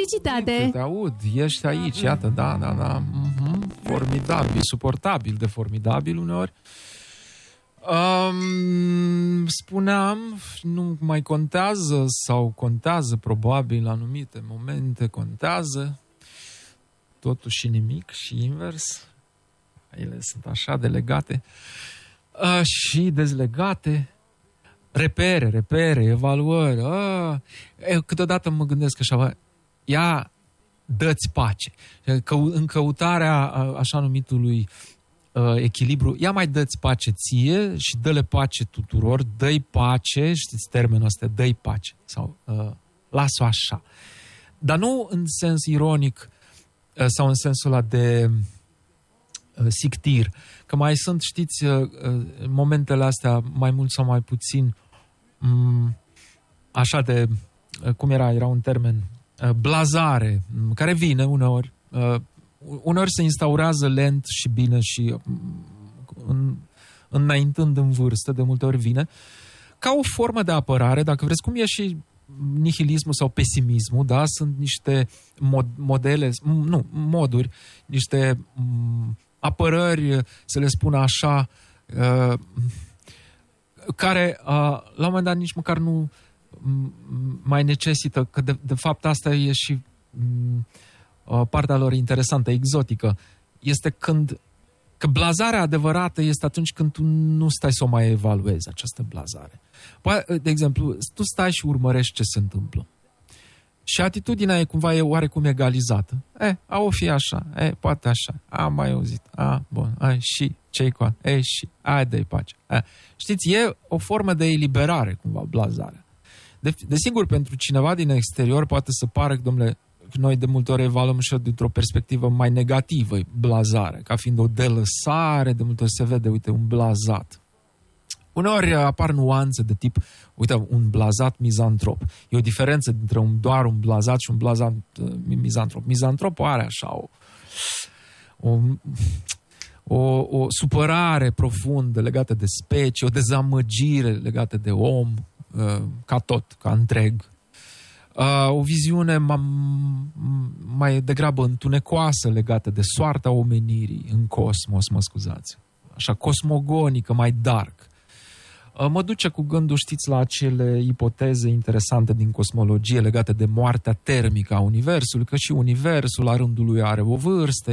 Felicitate! Te aud, ești aici, iată, da. Formidabil, suportabil de formidabil uneori. Spuneam, nu mai contează sau contează probabil în anumite momente, contează totul și nimic și invers. Ele sunt așa de legate și dezlegate. Repere, evaluări. Câteodată mă gândesc așa, ia dă-ți pace. În căutarea așa numitului echilibru, ia mai dă-ți pace ție și dă-le pace tuturor, dă-i pace, știți termenul ăsta, dă-i pace sau las-o așa. Dar nu în sens ironic sau în sensul ăla de sictir, că mai sunt, știți, în momentele astea, mai mult sau mai puțin, așa de, cum era un termen, blazare, care vine uneori, uneori se instaurează lent și bine și înaintând în vârstă, de multe ori vine, ca o formă de apărare, dacă vreți, cum e și nihilismul sau pesimismul, da? Sunt niște moduri, niște apărări, să le spun așa, care la un moment dat nici măcar nu mai necesită, că de fapt asta e și partea lor interesantă, exotică, este că blazarea adevărată este atunci când tu nu stai să o mai evaluezi, această blazare. De exemplu, tu stai și urmărești ce se întâmplă. Și atitudinea e cumva oarecum egalizată. O fi așa, poate așa, am mai auzit, bun, și ce-i cu și, dă-i pace. Știți, e o formă de eliberare, cumva, blazarea. Desigur, pentru cineva din exterior poate să pară, domnule, noi de multe ori evaluăm și dintr-o perspectivă mai negativă, blazare, ca fiind o delăsare, de multe ori se vede, uite, un blazat. Uneori apar nuanțe de tip, uite, un blazat mizantrop. E o diferență dintre doar un blazat și un blazat mizantrop. Mizantropul are așa o supărare profundă legată de specie, o dezamăgire legată de om, ca tot, ca întreg. O viziune mai degrabă întunecoasă legată de soarta omenirii în cosmos, mă scuzați. Așa, cosmogonică, mai dark. Mă duce cu gândul, știți, la acele ipoteze interesante din cosmologie legate de moartea termică a Universului, că și Universul la rândul lui are o vârstă,